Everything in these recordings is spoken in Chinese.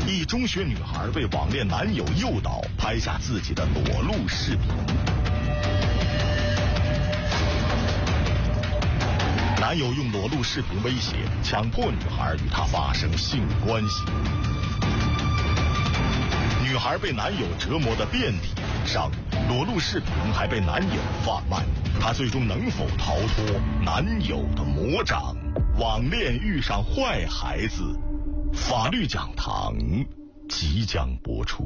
一中学女孩被网恋男友诱导，拍下自己的裸露视频。男友用裸露视频威胁，强迫女孩与他发生性关系。女孩被男友折磨得遍体鳞伤，裸露视频还被男友贩卖。她最终能否逃脱男友的魔掌？网恋遇上坏孩子，法律讲堂即将播出。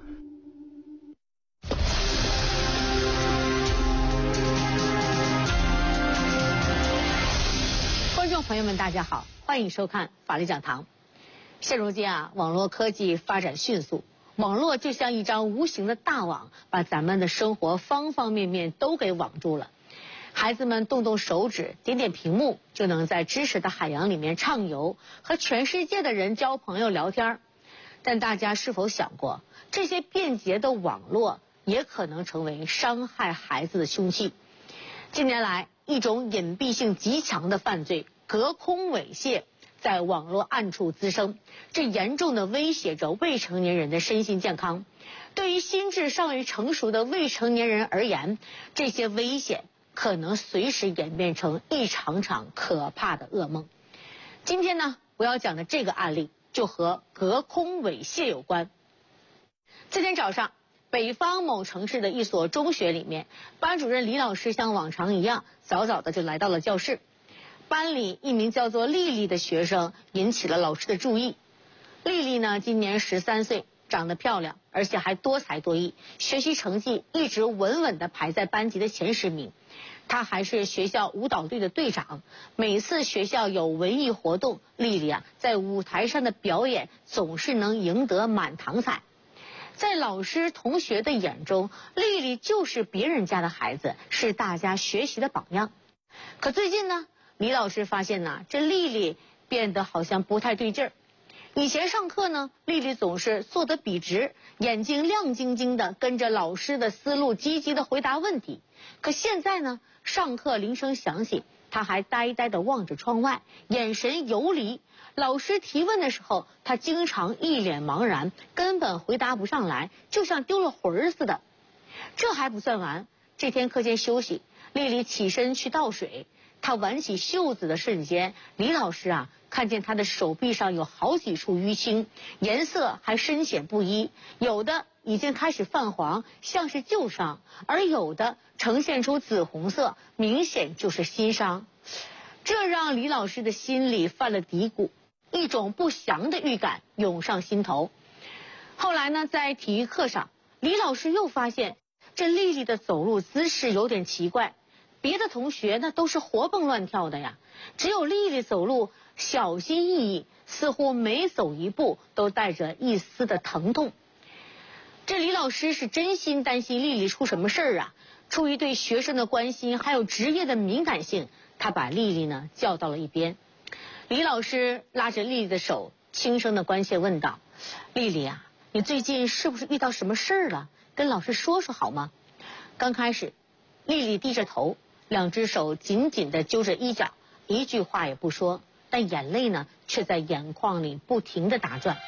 观众朋友们，大家好，欢迎收看法律讲堂。现如今网络科技发展迅速，网络就像一张无形的大网，把咱们的生活方方面面都给网住了。孩子们动动手指，点点屏幕，就能在知识的海洋里面畅游，和全世界的人交朋友聊天。但大家是否想过，这些便捷的网络也可能成为伤害孩子的凶器？近年来，一种隐蔽性极强的犯罪——隔空猥亵，在网络暗处滋生，这严重的威胁着未成年人的身心健康。对于心智尚未成熟的未成年人而言，这些危险可能随时演变成一场场可怕的噩梦。今天呢，我要讲的这个案例就和隔空猥亵有关。这天早上，北方某城市的一所中学里面，班主任李老师像往常一样，早早的就来到了教室。班里一名叫做丽丽的学生引起了老师的注意。丽丽呢，今年13岁，长得漂亮，而且还多才多艺，学习成绩一直稳稳地排在班级的前10名。她还是学校舞蹈队的队长，每次学校有文艺活动，丽丽在舞台上的表演总是能赢得满堂彩。在老师同学的眼中，丽丽就是别人家的孩子，是大家学习的榜样。可最近呢，李老师发现这丽丽变得好像不太对劲儿。以前上课呢，丽丽总是坐得笔直，眼睛亮晶晶的，跟着老师的思路积极的回答问题。可现在呢，上课铃声响起，她还呆呆的望着窗外，眼神游离。老师提问的时候，她经常一脸茫然，根本回答不上来，就像丢了魂似的。这还不算完，这天课间休息，丽丽起身去倒水。她挽起袖子的瞬间，李老师看见她的手臂上有好几处淤青，颜色还深浅不一，有的已经开始泛黄，像是旧伤，而有的呈现出紫红色，明显就是新伤。这让李老师的心里犯了嘀咕，一种不祥的预感涌上心头。后来呢，在体育课上，李老师又发现这丽丽的走路姿势有点奇怪。别的同学呢都是活蹦乱跳的呀，只有丽丽走路小心翼翼，似乎每走一步都带着一丝的疼痛。这李老师是真心担心丽丽出什么事儿出于对学生的关心，还有职业的敏感性，他把丽丽呢叫到了一边。李老师拉着丽丽的手，轻声的关切问道：“丽丽你最近是不是遇到什么事儿了？跟老师说说好吗？”刚开始，丽丽低着头，两只手紧紧地揪着衣角，一句话也不说，但眼泪呢却在眼眶里不停地打转。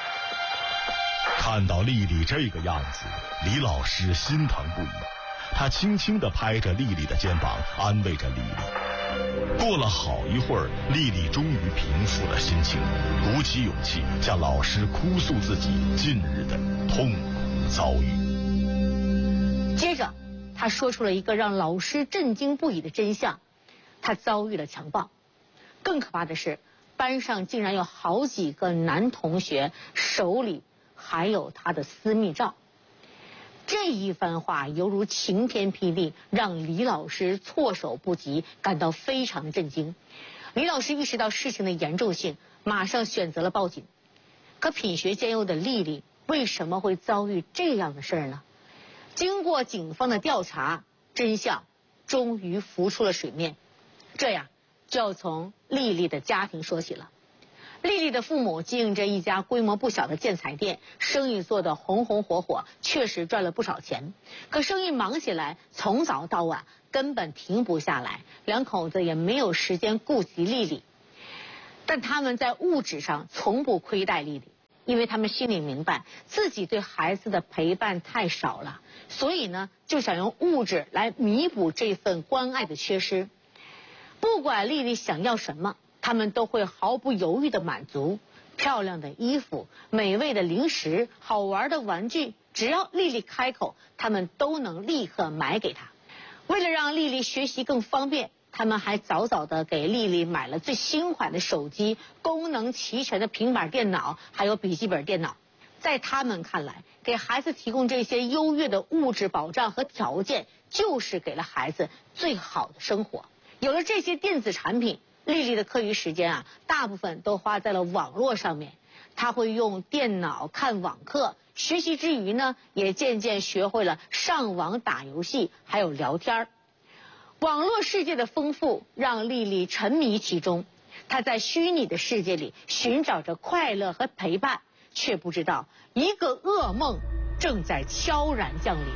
看到丽丽这个样子，李老师心疼不已，他轻轻地拍着丽丽的肩膀，安慰着丽丽。过了好一会儿，丽丽终于平复了心情，鼓起勇气向老师哭诉自己近日的痛苦遭遇。 接着他说出了一个让老师震惊不已的真相：他遭遇了强暴。更可怕的是，班上竟然有好几个男同学手里还有他的私密照。这一番话犹如晴天霹雳，让李老师措手不及，感到非常的震惊。李老师意识到事情的严重性，马上选择了报警。可品学兼优的丽丽为什么会遭遇这样的事儿呢？经过警方的调查，真相终于浮出了水面。这就要从丽丽的家庭说起了。丽丽的父母经营着一家规模不小的建材店，生意做得红红火火，确实赚了不少钱。可生意忙起来，从早到晚根本停不下来，两口子也没有时间顾及丽丽。但他们在物质上从不亏待丽丽。 因为他们心里明白自己对孩子的陪伴太少了，所以呢，就想用物质来弥补这份关爱的缺失。不管丽丽想要什么，他们都会毫不犹豫地满足。漂亮的衣服、美味的零食、好玩的玩具，只要丽丽开口，他们都能立刻买给她。为了让丽丽学习更方便，他们还早早地给丽丽买了最新款的手机、功能齐全的平板电脑，还有笔记本电脑。在他们看来，给孩子提供这些优越的物质保障和条件，就是给了孩子最好的生活。有了这些电子产品，丽丽的课余时间大部分都花在了网络上面。她会用电脑看网课，学习之余呢，也渐渐学会了上网打游戏，还有聊天。网络世界的丰富让丽丽沉迷其中，她在虚拟的世界里寻找着快乐和陪伴，却不知道一个噩梦正在悄然降临。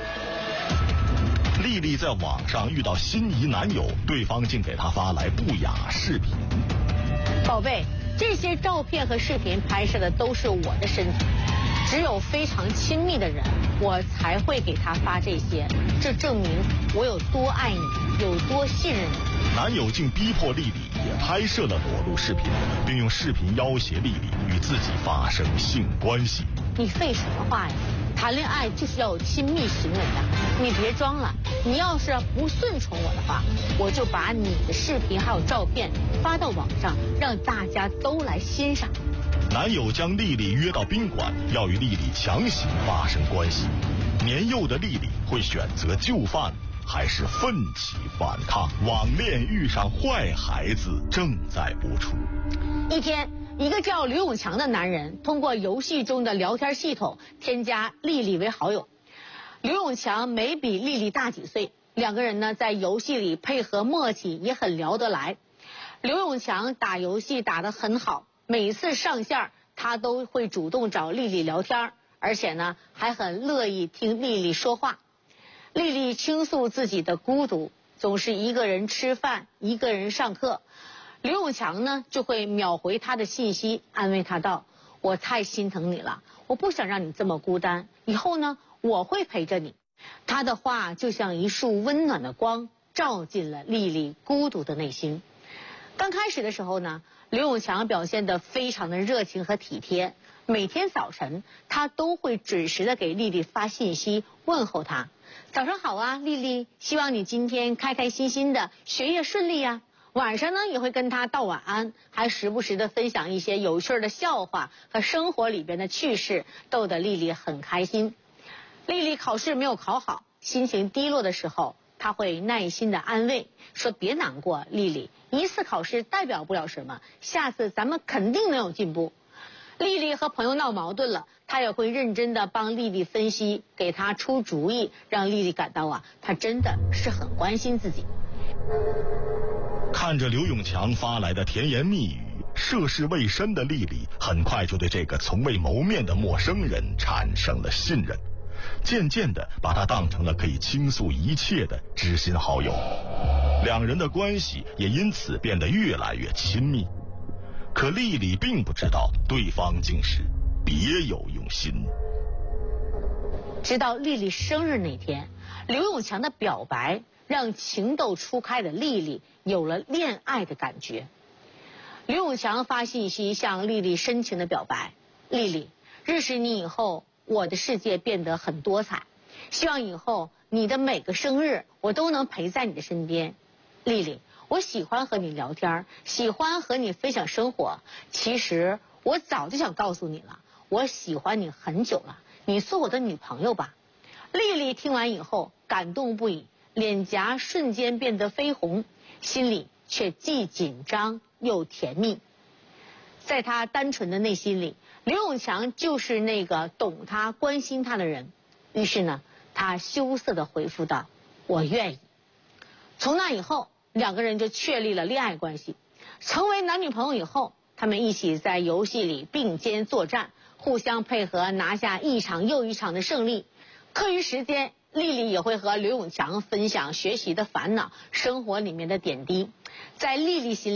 丽丽在网上遇到心仪男友，对方竟给她发来不雅视频。 宝贝，这些照片和视频拍摄的都是我的身体，只有非常亲密的人，我才会给他发这些。这证明我有多爱你，有多信任你。 男友竟逼迫丽丽也拍摄了裸露视频，并用视频要挟丽丽与自己发生性关系。 你废什么话呀？谈恋爱就是要有亲密行为的，你别装了。你要是不顺从我的话，我就把你的视频还有照片发到网上，让大家都来欣赏。 男友将丽丽约到宾馆，要与丽丽强行发生关系。年幼的丽丽会选择就范，还是奋起反抗？网恋遇上坏孩子正在播出。 一天，一个叫刘永强的男人通过游戏中的聊天系统添加丽丽为好友。刘永强没比丽丽大几岁，两个人呢在游戏里配合默契，也很聊得来。刘永强打游戏打得很好，每次上线他都会主动找丽丽聊天，而且呢还很乐意听丽丽说话。丽丽倾诉自己的孤独，总是一个人吃饭，一个人上课。刘永强呢就会秒回她的信息，安慰她道：我太心疼你了，我不想让你这么孤单，以后呢我会陪着你。他的话就像一束温暖的光，照进了丽丽孤独的内心。刚开始的时候呢，刘永强表现得非常的热情和体贴，每天早晨他都会准时的给丽丽发信息问候她。早上好啊，丽丽，希望你今天开开心心的，学业顺利呀。晚上呢也会跟她道晚安，还时不时的分享一些有趣的笑话和生活里边的趣事，逗得丽丽很开心。丽丽考试没有考好，心情低落的时候，他会耐心的安慰，说别难过，丽丽，一次考试代表不了什么，下次咱们肯定能有进步。丽丽和朋友闹矛盾了，他也会认真的帮丽丽分析，给她出主意，让丽丽感到他真的是很关心自己。 看着刘永强发来的甜言蜜语，涉世未深的丽丽很快就对这个从未谋面的陌生人产生了信任，渐渐地把他当成了可以倾诉一切的知心好友，两人的关系也因此变得越来越亲密。可丽丽并不知道对方竟是别有用心。 直到丽丽生日那天，刘永强的表白让情窦初开的丽丽有了恋爱的感觉。刘永强发信息向丽丽深情的表白：丽丽，认识你以后，我的世界变得很多彩，希望以后你的每个生日我都能陪在你的身边。丽丽，我喜欢和你聊天，喜欢和你分享生活，其实我早就想告诉你了，我喜欢你很久了，你做我的女朋友吧。丽丽听完以后感动不已，脸颊瞬间变得绯红，心里却既紧张又甜蜜。在她单纯的内心里，刘永强就是那个懂她关心她的人。于是呢，她羞涩地回复道：我愿意。从那以后，两个人就确立了恋爱关系。成为男女朋友以后，他们一起在游戏里并肩作战，互相配合，拿下一场又一场的胜利。课余时间，丽丽也会和刘永强分享学习的烦恼，生活里面的点滴。在丽丽心里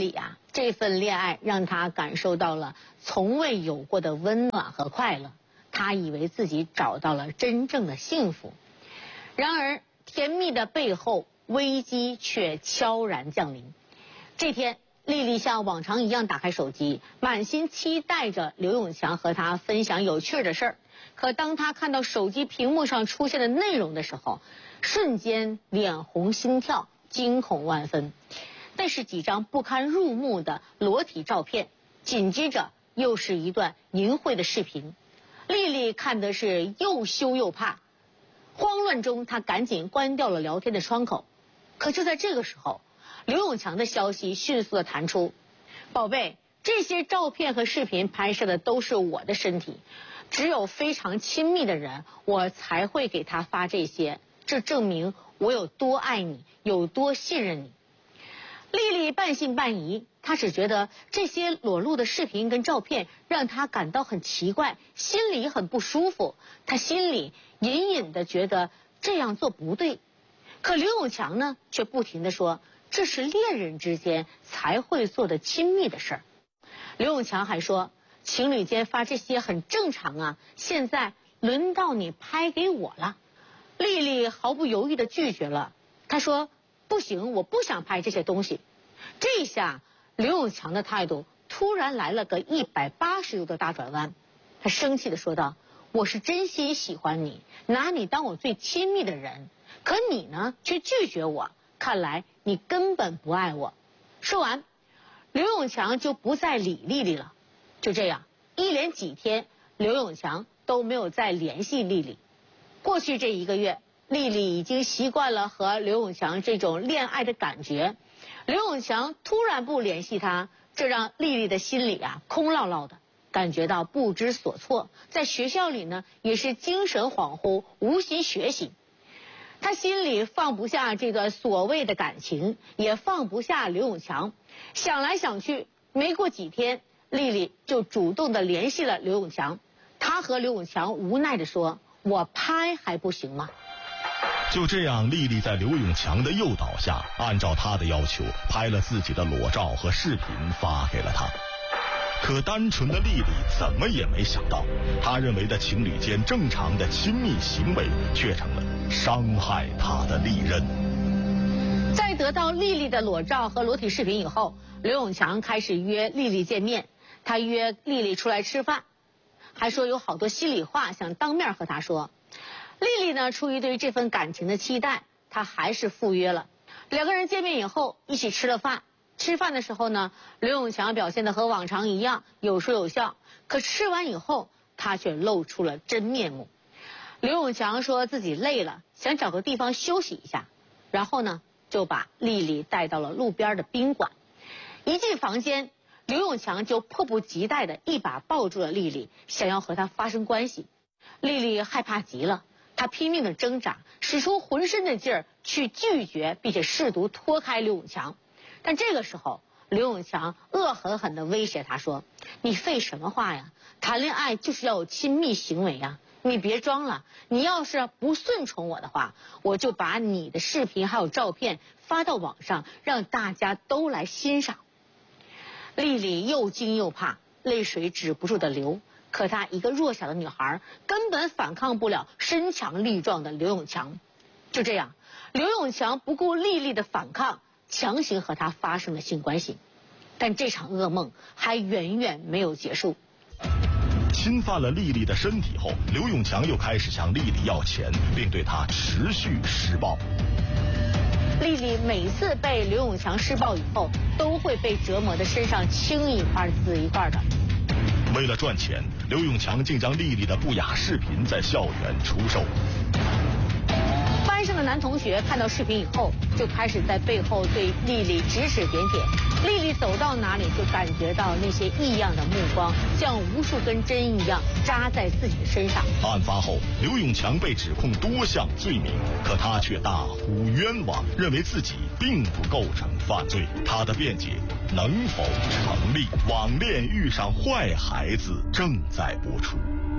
这份恋爱让他感受到了从未有过的温暖和快乐，他以为自己找到了真正的幸福。然而甜蜜的背后，危机却悄然降临。这天，丽丽像往常一样打开手机，满心期待着刘永强和她分享有趣的事儿。可当她看到手机屏幕上出现的内容的时候，瞬间脸红心跳，惊恐万分。那是几张不堪入目的裸体照片，紧接着又是一段淫秽的视频。丽丽看的是又羞又怕，慌乱中她赶紧关掉了聊天的窗口。可就在这个时候，刘永强的消息迅速的弹出：宝贝，这些照片和视频拍摄的都是我的身体，只有非常亲密的人我才会给他发这些，这证明我有多爱你，有多信任你。丽丽半信半疑，她只觉得这些裸露的视频跟照片让她感到很奇怪，心里很不舒服。她心里隐隐的觉得这样做不对。可刘永强呢，却不停地说这是恋人之间才会做的亲密的事儿。刘永强还说，情侣间发这些很正常啊，现在轮到你拍给我了。丽丽毫不犹豫地拒绝了，她说不行，我不想拍这些东西。这下刘永强的态度突然来了个180度的大转弯，他生气地说道，我是真心喜欢你，拿你当我最亲密的人，可你呢却拒绝我，看来你根本不爱我。说完，刘永强就不再理丽丽了。就这样，一连几天，刘永强都没有再联系丽丽。过去这1个月，丽丽已经习惯了和刘永强这种恋爱的感觉。刘永强突然不联系她，这让丽丽的心里空落落的，感觉到不知所措。在学校里呢，也是精神恍惚，无心学习。她心里放不下这段所谓的感情，也放不下刘永强。想来想去，没过几天，丽丽就主动的联系了刘永强。她和刘永强无奈的说，我拍还不行吗？ 就这样，丽丽在刘永强的诱导下，按照他的要求拍了自己的裸照和视频发给了他。可单纯的丽丽怎么也没想到，她认为的情侣间正常的亲密行为，却成了伤害她的利刃。 在得到丽丽的裸照和裸体视频以后，刘永强开始约丽丽见面。他约丽丽出来吃饭，还说有好多心里话想当面和她说。丽丽呢，出于对这份感情的期待，她还是赴约了。2个人见面以后，一起吃了饭。吃饭的时候呢，刘永强表现得和往常一样，有说有笑。可吃完以后，他却露出了真面目。刘永强说自己累了，想找个地方休息一下，然后呢，就把丽丽带到了路边的宾馆。一进房间，刘永强就迫不及待地一把抱住了丽丽，想要和她发生关系。丽丽害怕极了。他拼命的挣扎，使出浑身的劲儿去拒绝，并且试图脱开刘永强。但这个时候，刘永强恶狠狠地威胁他说，你废什么话呀，谈恋爱就是要有亲密行为呀，你别装了，你要是不顺从我的话，我就把你的视频还有照片发到网上，让大家都来欣赏。丽丽又惊又怕，泪水止不住的流。可她一个弱小的女孩，根本反抗不了身强力壮的刘永强。就这样，刘永强不顾丽丽的反抗，强行和她发生了性关系。但这场噩梦还远远没有结束。 侵犯了丽丽的身体后，刘永强又开始向丽丽要钱，并对她持续施暴。 丽丽每次被刘永强施暴以后，都会被折磨得身上青一块紫一块的。 为了赚钱，刘永强竟将丽丽的不雅视频在校园出售。 班上的男同学看到视频以后，就开始在背后对丽丽指指点点。丽丽走到哪里就感觉到那些异样的目光，像无数根针一样扎在自己的身上。 案发后，刘永强被指控多项罪名，可他却大呼冤枉，认为自己并不构成犯罪。他的辩解能否成立？网恋遇上坏孩子正在播出。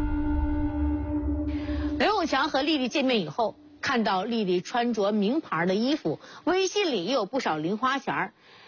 刘永强和丽丽见面以后，看到丽丽穿着名牌的衣服，微信里也有不少零花钱，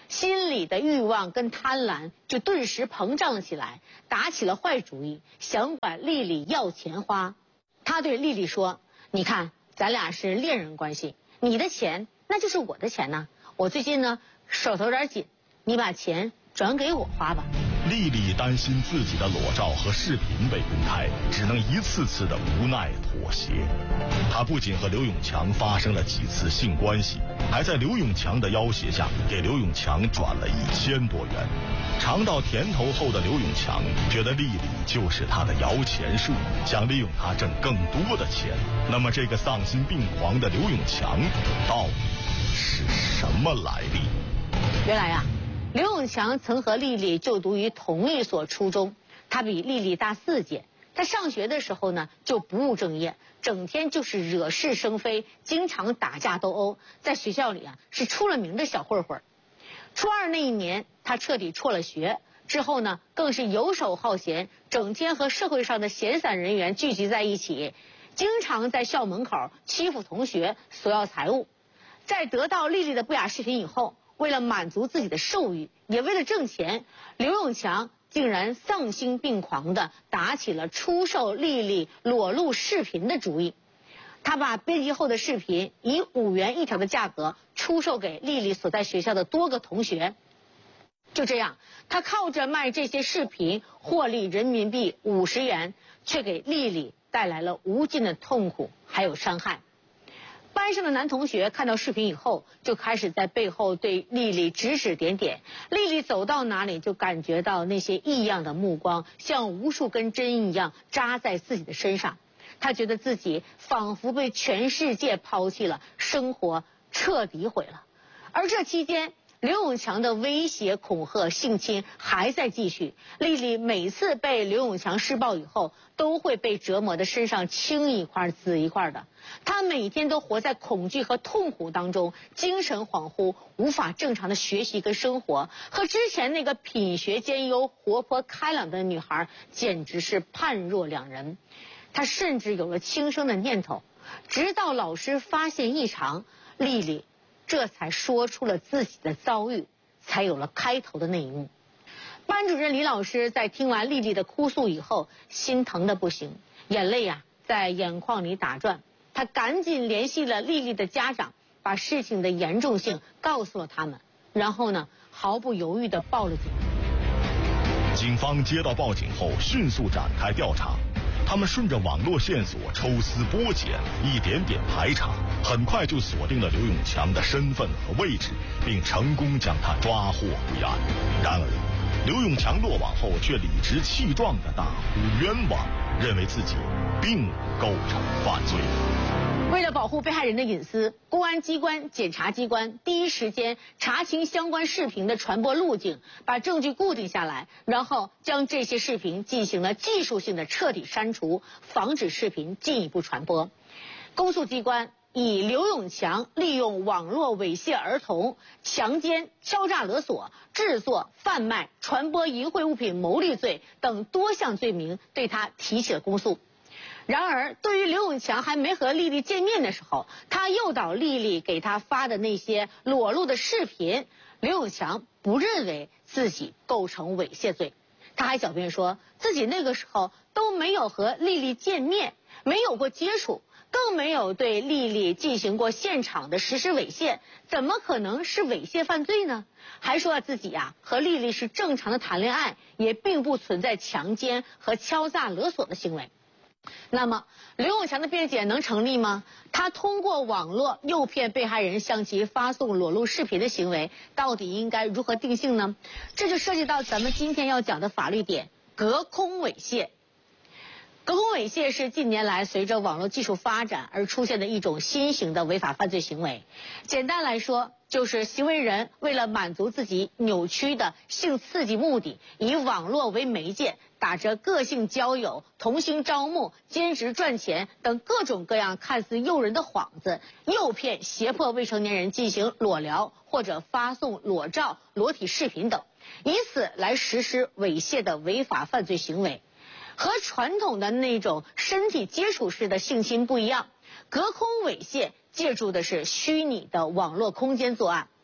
心里的欲望跟贪婪就顿时膨胀了起来，打起了坏主意，想管丽丽要钱花。他对丽丽说：“你看，咱俩是恋人关系，你的钱那就是我的钱呐。我最近呢手头有点紧，你把钱转给我花吧。” 丽丽担心自己的裸照和视频被公开，只能一次次的无奈妥协。她不仅和刘永强发生了几次性关系，还在刘永强的要挟下给刘永强转了1000多元。尝到甜头后的刘永强觉得丽丽就是他的摇钱树，想利用她挣更多的钱。那么这个丧心病狂的刘永强到底是什么来历？ 原来啊，刘永强曾和丽丽就读于同一所初中，他比丽丽大4届。他上学的时候呢，就不务正业，整天就是惹是生非，经常打架斗殴，在学校里啊是出了名的小混混。初2那一年，他彻底辍了学，之后呢，更是游手好闲，整天和社会上的闲散人员聚集在一起，经常在校门口欺负同学，索要财物。在得到丽丽的不雅视频以后，为了满足自己的兽欲，也为了挣钱，刘永强竟然丧心病狂地打起了出售丽丽裸露视频的主意。他把编辑后的视频以5元1条的价格出售给丽丽所在学校的多个同学。就这样，他靠着卖这些视频获利人民币50元，却给丽丽带来了无尽的痛苦还有伤害。班上的男同学看到视频以后，就开始在背后对丽丽指指点点。丽丽走到哪里，就感觉到那些异样的目光像无数根针一样扎在自己的身上。她觉得自己仿佛被全世界抛弃了，生活彻底毁了。而这期间，刘永强的威胁、恐吓、性侵还在继续。丽丽每次被刘永强施暴以后，都会被折磨得身上青一块紫一块的。她每天都活在恐惧和痛苦当中，精神恍惚，无法正常的学习跟生活，和之前那个品学兼优、活泼开朗的女孩简直是判若两人。她甚至有了轻生的念头，直到老师发现异常，丽丽这才说出了自己的遭遇，才有了开头的那一幕。班主任李老师在听完丽丽的哭诉以后，心疼的不行，眼泪啊在眼眶里打转。他赶紧联系了丽丽的家长，把事情的严重性告诉了他们，然后呢，毫不犹豫地报了警。 警方接到报警后，迅速展开调查。他们顺着网络线索抽丝剥茧，一点点排查，很快就锁定了刘永强的身份和位置，并成功将他抓获归案。然而，刘永强落网后却理直气壮地大呼冤枉，认为自己并不构成犯罪。 为了保护被害人的隐私，公安机关、检察机关第一时间查清相关视频的传播路径，把证据固定下来，然后将这些视频进行了技术性的彻底删除，防止视频进一步传播。公诉机关以刘永强利用网络猥亵儿童、强奸、敲诈勒索、制作、贩卖、传播淫秽物品牟利罪等多项罪名对他提起了公诉。然而，对于刘永强还没和丽丽见面的时候，他诱导丽丽给他发的那些裸露的视频，刘永强不认为自己构成猥亵罪。他还狡辩说自己那个时候都没有和丽丽见面，没有过接触，更没有对丽丽进行过现场的实施猥亵，怎么可能是猥亵犯罪呢？还说自己和丽丽是正常的谈恋爱，也并不存在强奸和敲诈勒索的行为。那么，刘永强的辩解能成立吗？他通过网络诱骗被害人向其发送裸露视频的行为，到底应该如何定性呢？这就涉及到咱们今天要讲的法律点——隔空猥亵。隔空猥亵是近年来随着网络技术发展而出现的一种新型的违法犯罪行为。简单来说，就是行为人为了满足自己扭曲的性刺激目的，以网络为媒介，打着个性交友、同性招募、兼职赚钱等各种各样看似诱人的幌子，诱骗、胁迫未成年人进行裸聊或者发送裸照、裸体视频等，以此来实施猥亵的违法犯罪行为。和传统的那种身体接触式的性侵不一样，隔空猥亵借助的是虚拟的网络空间作案。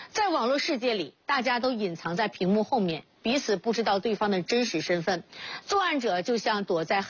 在网络世界里，大家都隐藏在屏幕后面，彼此不知道对方的真实身份。作案者就像躲在